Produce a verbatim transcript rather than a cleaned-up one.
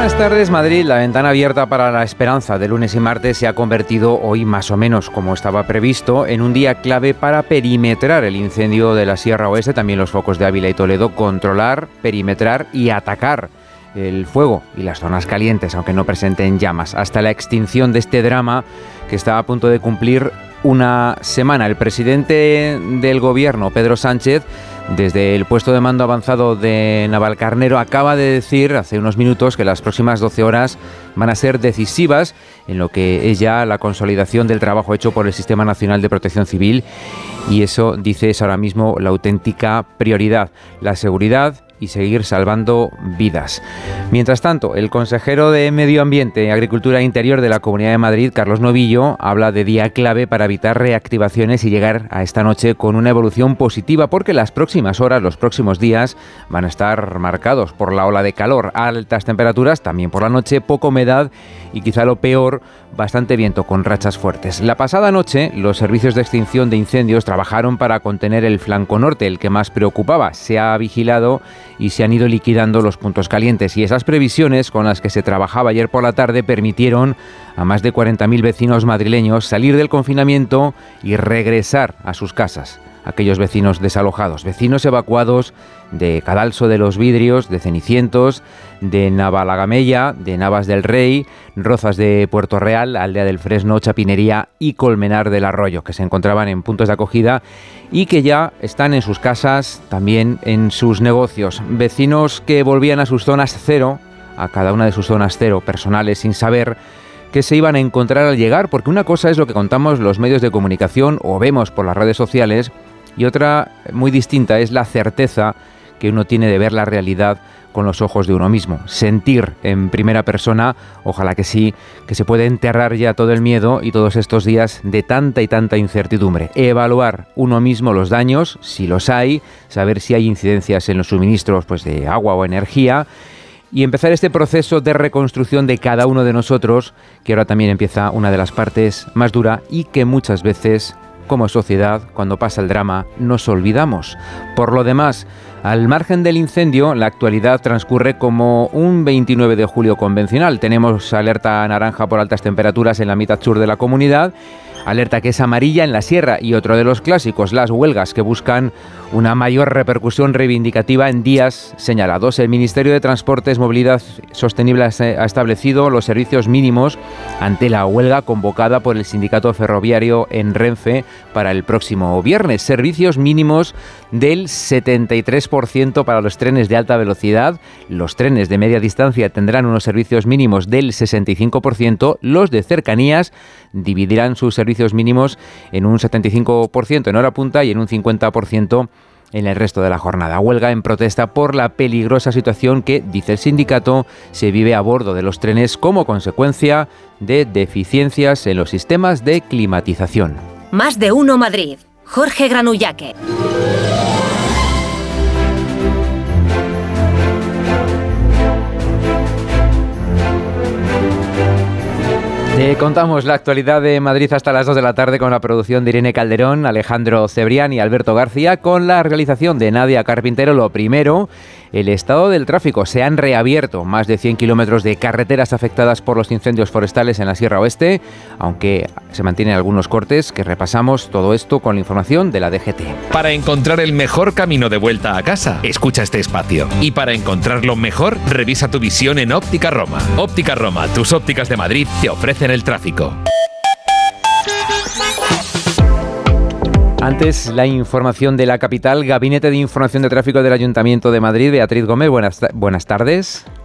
Buenas tardes, Madrid. La ventana abierta para la esperanza de lunes y martes se ha convertido hoy, más o menos como estaba previsto, en un día clave para perimetrar el incendio de la Sierra Oeste, también los focos de Ávila y Toledo, controlar, perimetrar y atacar el fuego y las zonas calientes, aunque no presenten llamas, hasta la extinción de este drama que está a punto de cumplir una semana. El presidente del gobierno, Pedro Sánchez, desde el puesto de mando avanzado de Navalcarnero, acaba de decir hace unos minutos que las próximas doce horas van a ser decisivas en lo que es ya la consolidación del trabajo hecho por el Sistema Nacional de Protección Civil, y eso, dice, es ahora mismo la auténtica prioridad, la seguridad y seguir salvando vidas. Mientras tanto, el consejero de Medio Ambiente, Agricultura e Interior de la Comunidad de Madrid, Carlos Novillo, habla de día clave para evitar reactivaciones y llegar a esta noche con una evolución positiva, porque las próximas horas, los próximos días, van a estar marcados por la ola de calor, altas temperaturas, también por la noche, poca humedad y, quizá lo peor, bastante viento con rachas fuertes. La pasada noche, los servicios de extinción de incendios trabajaron para contener el flanco norte, el que más preocupaba. Se ha vigilado y se han ido liquidando los puntos calientes, y esas previsiones con las que se trabajaba ayer por la tarde permitieron a más de cuarenta mil vecinos madrileños salir del confinamiento y regresar a sus casas. Aquellos vecinos desalojados, vecinos evacuados de Cadalso de los Vidrios, de Cenicientos, de Navalagamella, de Navas del Rey, Rozas de Puerto Real, Aldea del Fresno, Chapinería y Colmenar del Arroyo, que se encontraban en puntos de acogida y que ya están en sus casas, también en sus negocios. Vecinos que volvían a sus zonas cero, a cada una de sus zonas cero personales, sin saber qué se iban a encontrar al llegar, porque una cosa es lo que contamos los medios de comunicación o vemos por las redes sociales, y otra muy distinta es la certeza que uno tiene de ver la realidad con los ojos de uno mismo. Sentir en primera persona, ojalá que sí, que se puede enterrar ya todo el miedo y todos estos días de tanta y tanta incertidumbre. Evaluar uno mismo los daños, si los hay, saber si hay incidencias en los suministros, pues, de agua o energía, y empezar este proceso de reconstrucción de cada uno de nosotros, que ahora también empieza una de las partes más duras y que muchas veces, como sociedad, cuando pasa el drama, nos olvidamos. Por lo demás, al margen del incendio, la actualidad transcurre como un veintinueve de julio convencional. Tenemos alerta naranja por altas temperaturas en la mitad sur de la comunidad, alerta que es amarilla en la sierra, y otro de los clásicos, las huelgas, que buscan una mayor repercusión reivindicativa en días señalados. El Ministerio de Transportes, Movilidad Sostenible ha establecido los servicios mínimos ante la huelga convocada por el sindicato ferroviario en Renfe para el próximo viernes. Servicios mínimos del setenta y tres por ciento para los trenes de alta velocidad. Los trenes de media distancia tendrán unos servicios mínimos del sesenta y cinco por ciento. Los de cercanías dividirán sus servicios mínimos en un setenta y cinco por ciento en hora punta y en un cincuenta por ciento en el resto de la jornada. Huelga en protesta por la peligrosa situación que, dice el sindicato, se vive a bordo de los trenes como consecuencia de deficiencias en los sistemas de climatización. Más de uno Madrid. Jorge Granullaque. Te contamos la actualidad de Madrid hasta las dos de la tarde con la producción de Irene Calderón, Alejandro Cebrián y Alberto García, con la realización de Nadia Carpintero. Lo primero, el estado del tráfico. Se han reabierto más de cien kilómetros de carreteras afectadas por los incendios forestales en la Sierra Oeste, aunque se mantienen algunos cortes, que repasamos todo esto con la información de la D G T. Para encontrar el mejor camino de vuelta a casa, escucha este espacio. Y para encontrarlo mejor, revisa tu visión en Óptica Roma. Óptica Roma, tus ópticas de Madrid, te ofrecen el tráfico. Antes, la información de la capital. Gabinete de Información de Tráfico del Ayuntamiento de Madrid. Beatriz Gómez, buenas, buenas tardes.